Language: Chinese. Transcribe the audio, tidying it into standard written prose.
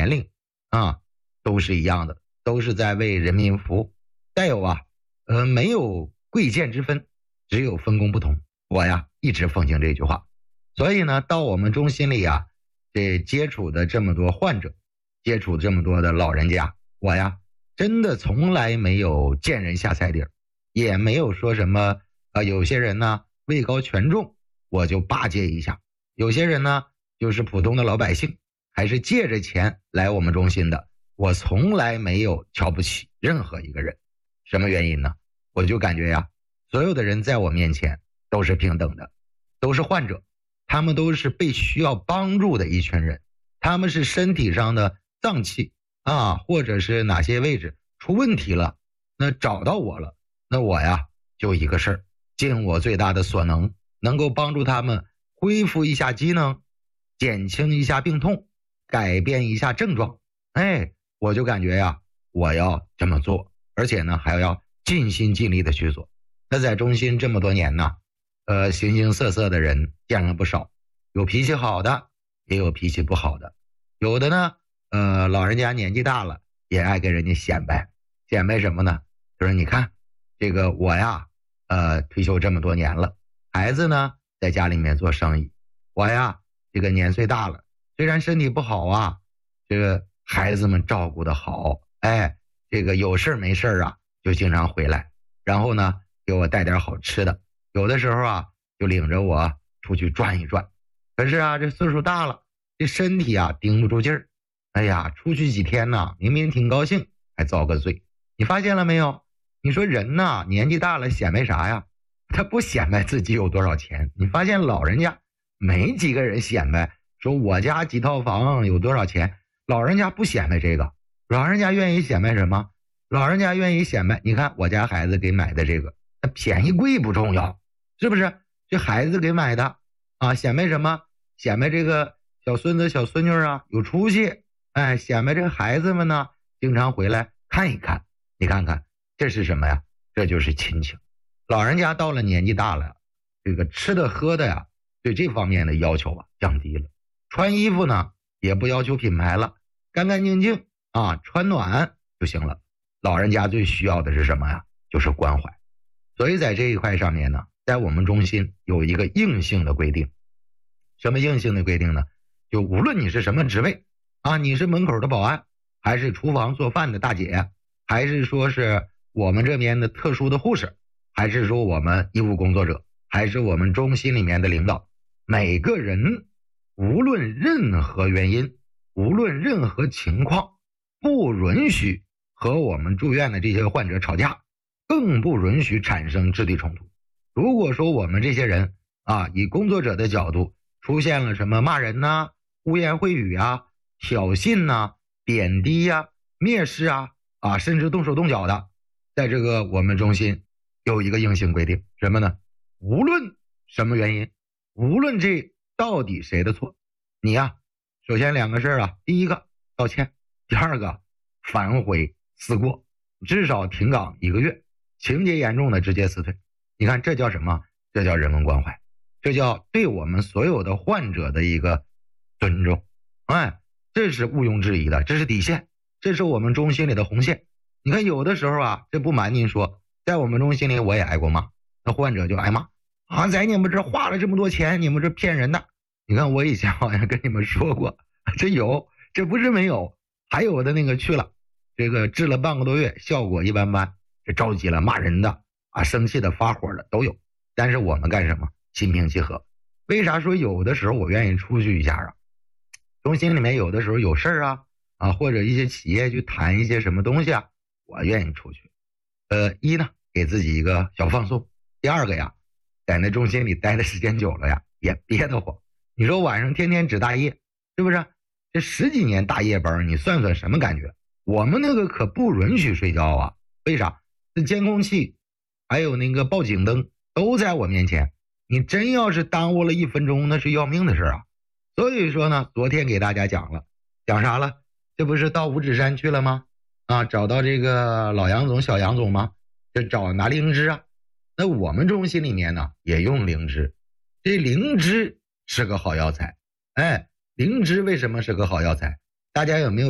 年龄啊，都是一样的，都是在为人民服务。再有啊，没有贵贱之分，只有分工不同。我呀一直奉行这句话，所以呢，到我们中心里啊，这接触的这么多患者，接触这么多的老人家，我呀真的从来没有见人下菜碟，也没有说什么有些人呢位高权重，我就巴结一下；有些人呢就是普通的老百姓，还是借着钱来我们中心的，我从来没有瞧不起任何一个人。什么原因呢？我就感觉呀，所有的人在我面前都是平等的，都是患者，他们都是被需要帮助的一群人，他们是身体上的脏器啊，或者是哪些位置出问题了，那找到我了，那我呀就一个事儿，尽我最大的所能，能够帮助他们恢复一下机能，减轻一下病痛，改变一下症状。我就感觉呀，我要这么做，而且呢还要尽心尽力的去做。那在中心这么多年呢，形形色色的人见了不少，有脾气好的，也有脾气不好的。有的呢，老人家年纪大了，也爱跟人家显摆，显摆什么呢？就是你看，这个我呀，退休这么多年了，孩子呢在家里面做生意，我呀这个年岁大了，虽然身体不好啊，这个孩子们照顾的好，这个有事没事啊就经常回来，然后呢给我带点好吃的，有的时候啊就领着我出去转一转。可是啊这岁数大了，这身体啊顶不住劲儿，出去几天呢，明明挺高兴，还遭个罪。你发现了没有？你说人呐，年纪大了显摆啥呀？他不显摆自己有多少钱。你发现老人家没几个人显摆说我家几套房有多少钱，老人家不显摆这个。老人家愿意显摆什么？老人家愿意显摆，你看我家孩子给买的这个，那便宜贵不重要，是不是？这孩子给买的啊，显摆什么？显摆这个小孙子小孙女啊有出息，显摆这个孩子们呢经常回来看一看。你看看这是什么呀？这就是亲情。老人家到了年纪大了，这个吃的喝的呀，对这方面的要求啊降低了。穿衣服呢也不要求品牌了，干干净净啊，穿暖就行了。老人家最需要的是什么呀？就是关怀。所以在这一块上面呢，在我们中心有一个硬性的规定。什么硬性的规定呢？就无论你是什么职位啊，你是门口的保安，还是厨房做饭的大姐，还是说是我们这边的特殊的护士，还是说我们医务工作者，还是我们中心里面的领导，每个人无论任何原因，无论任何情况，不允许和我们住院的这些患者吵架，更不允许产生肢体冲突。如果说我们这些人啊，以工作者的角度出现了什么骂人呐、污言秽语啊、挑衅呐、贬低呀、蔑视啊，甚至动手动脚的，在这个我们中心有一个硬性规定，什么呢？无论什么原因，无论这到底谁的错，你呀，首先两个事啊，第一个道歉，第二个反悔思过，至少停岗1个月，情节严重的直接辞退。你看这叫什么？这叫人文关怀，这叫对我们所有的患者的一个尊重。这是毋庸置疑的，这是底线，这是我们中心里的红线。你看有的时候啊，这不瞒您说，在我们中心里我也挨过骂，那患者就挨骂啊，在你们这花了这么多钱，你们这骗人的。你看我以前好像跟你们说过，这有，这不是没有，还有的那个去了，这个治了半个多月，效果一般般，这着急了骂人的啊，生气的发火的都有。但是我们干什么？心平气和。为啥说有的时候我愿意出去一下啊？中心里面有的时候有事儿或者一些企业去谈一些什么东西啊，我愿意出去。一呢，给自己一个小放松；第二个呀，在那中心里待的时间久了呀，也憋得慌。你说晚上天天值大夜，是不是？这10几年大夜班，你算算什么感觉？我们那个可不允许睡觉啊！为啥？这监控器还有那个报警灯都在我面前，你真要是耽误了1分钟，那是要命的事啊！所以说呢，昨天给大家讲了，讲啥了？这不是到五指山去了吗？找到这个老杨总、小杨总吗？就找拿灵芝啊。那我们中心里面呢，也用灵芝。这灵芝是个好药材。灵芝为什么是个好药材？大家有没有